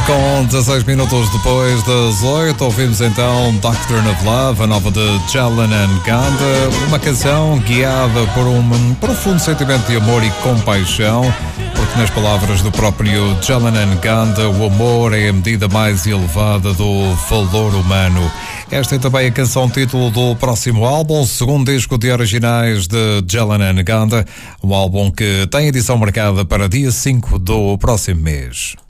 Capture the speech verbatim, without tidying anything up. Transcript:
Ora, com dezasseis minutos depois das oito, ouvimos então Doctrine of Love, a nova de Jalen Ganda, uma canção guiada por um profundo sentimento de amor e compaixão, porque nas palavras do próprio Jalen Ganda, o amor é a medida mais elevada do valor humano. Esta é também a canção título do próximo álbum, segundo disco de originais de Jalen Ganda, um álbum que tem edição marcada para dia cinco do próximo mês.